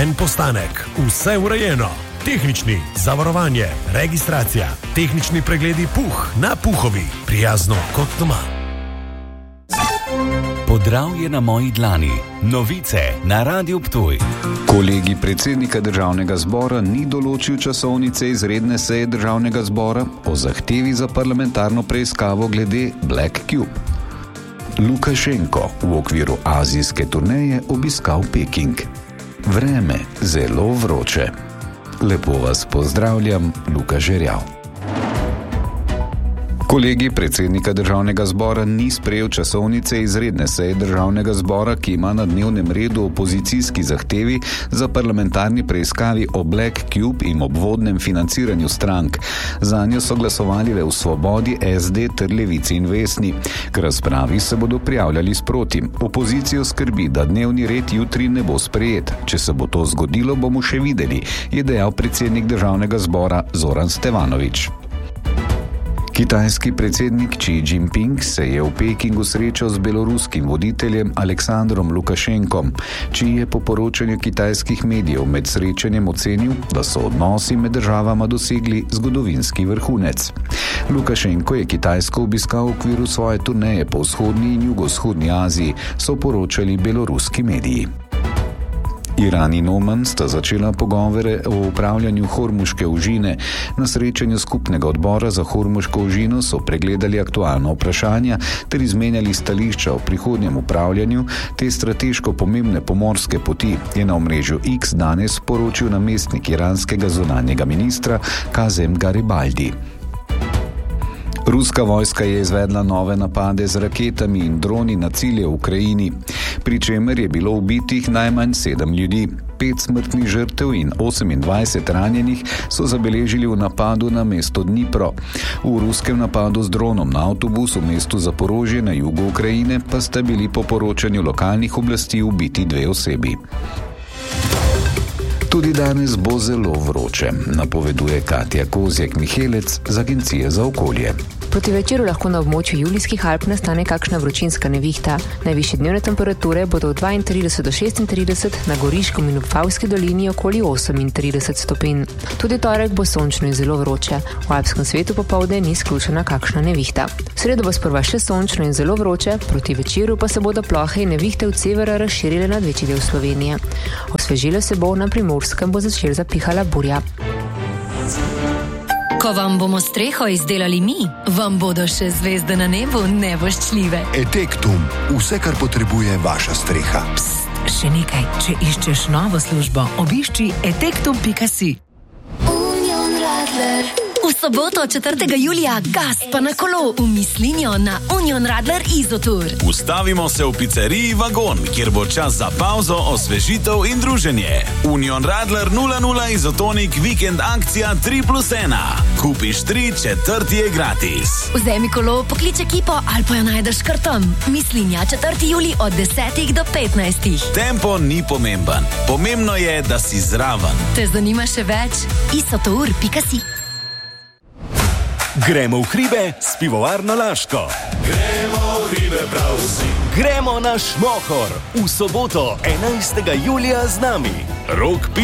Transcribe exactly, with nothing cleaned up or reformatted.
En postanek, vse urejeno. Tehnični, zavarovanje, registracija, tehnični pregledi Puh na Puhovi. Prijazno kot doma. Podravje na moji dlani. Novice na Radiu Ptuj. Kolegij predsednika državnega zbora ni določil časovnice izredne seje državnega zbora o zahtevi za parlamentarno preiskavo glede Black Cube. Lukašenko v okviru azijske turneje obiskal Peking. Vreme zelo vroče. Lepo vas pozdravljam, Luka Žerjav. Kolegij predsednika državnega zbora ni sprejel časovnice izredne seje državnega zbora, ki ima na dnevnem redu opozicijski zahtevi za parlamentarni preiskavi o Black Cube in obvodnem financiranju strank. Zanjo so glasovali le v Svobodi, S D ter Levici in Vesni. K razpravi se bodo prijavljali sproti. Opozicijo skrbi, da dnevni red jutri ne bo sprejet. Če se bo to zgodilo, bomo še videli, je dejal predsednik državnega zbora Zoran Stevanović. Kitajski predsednik Xi Jinping se je v Pekingu srečal z beloruskim voditeljem Aleksandrom Lukašenkom. Xi je po poročanju kitajskih medijev med srečanjem ocenil, da so odnosi med državama dosegli zgodovinski vrhunec. Lukašenko je Kitajsko obiskal v okviru svoje turneje po vzhodni in jugovzhodni Aziji, so poročali beloruski mediji. Iran in Oman sta začela pogovore o upravljanju Hormuške ožine. Na srečanju skupnega odbora za Hormuško ožino so pregledali aktualna vprašanja ter izmenjali stališča o prihodnjem upravljanju te strateško pomembne pomorske poti, je na omrežju X danes poročil namestnik iranskega zunanjega ministra Kazem Garibaldi. Ruska vojska je izvedla nove napade z raketami in droni na cilje v Ukrajini, pri čemer je bilo ubitih najmanj sedem ljudi. Pet smrtnih žrtev in osemindvajset ranjenih so zabeležili v napadu na mesto Dnipro. V ruskem napadu z dronom na avtobus v mestu Zaporožje na jugu Ukrajine pa sta bili po poročanju lokalnih oblasti ubiti dve osebi. Tudi danes bo zelo vroče, napoveduje Katja Kozjek-Mihelec z Agencije za okolje. Proti večeru lahko na območju Julijskih Alp nastane kakšna vročinska nevihta. Najvišje dnevne temperature bodo od dvaintrideset do šestintrideset, na Goriškem in v Vipavski dolini okoli osemintrideset stopinj. Tudi torek bo sončno in zelo vroče. V alpskem svetu popoldne ni izključena kakšna nevihta. V sredo bo sprva še sončno in zelo vroče, proti večeru pa se bodo plohe in nevihte od severa razširile nad večji del Slovenije. Osvežilo se bo, na Primorskem bo začel zapihala burja. Ko vam bomo streho izdelali mi, vam bodo še zvezde na nebu nevoščljive. Etektum, vse, kar potrebuje vaša streha. Psst, še nekaj, če iščeš novo službo, obišči etektum pika si. Union Radler. V soboto četrtega julija gas pa na kolo v Mislinjo na Union Radler Izotour. Ustavimo se v pizzeriji Vagon, kjer bo čas za pauzo, osvežitev in druženje. Union Radler nula nula Izotonik vikend akcija tri plus ena. Kupiš tri, četrti je gratis. Vzemi kolo, poklič ekipo ali pa jo najdeš kar tam. Mislinja četrtega julija od desetih do petnajstih. Tempo ni pomemben. Pomembno je, da si zraven. Te zanima še več? izotour pika si. Gremo v hribe s pivovarno Laško. Gremo v hribe prav vsi. Gremo na Šmohor v soboto enajstega julija z nami. Rok